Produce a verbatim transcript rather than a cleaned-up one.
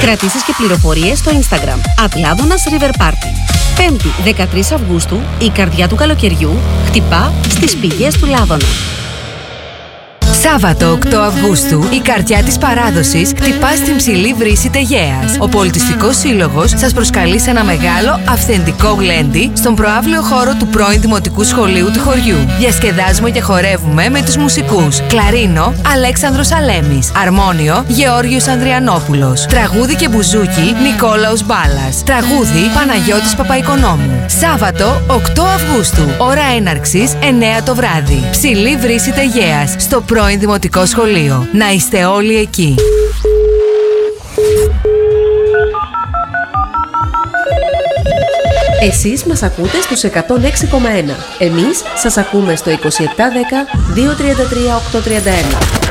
Κρατήσεις και πληροφορίες στο Instagram at Λάδωνας River Party. Πέμπτη, δεκατρείς Αυγούστου, η καρδιά του καλοκαιριού χτυπά στις πηγές του Λάδωνα. Σάββατο οκτώ Αυγούστου, η καρδιά της παράδοσης χτυπά στην ψηλή βρύση Τεγέας. Ο Πολιτιστικός Σύλλογος σας προσκαλεί σε ένα μεγάλο αυθεντικό γλέντι στον προαύλιο χώρο του πρώην Δημοτικού Σχολείου του χωριού. Διασκεδάζουμε και χορεύουμε με τους μουσικούς κλαρίνο Αλέξανδρος Αλέμης, αρμόνιο Γεώργιος Ανδριανόπουλος, τραγούδι και μπουζούκι Νικόλαος Μπάλας, τραγούδι Παναγιώτης Παπαϊκονόμου. Σάββατο οκτώ Αυγούστου, ώρα έναρξης εννέα το βράδυ. Ψηλή βρύση Τεγέας, στο πρώην Δημοτικό Σχολείο. Να είστε όλοι εκεί. Εσείς μας ακούτε στους εκατόν έξι κόμμα ένα. Εμείς σας ακούμε στο είκοσι επτά δέκα δύο τριάντα τρία οκτακόσια τριάντα ένα.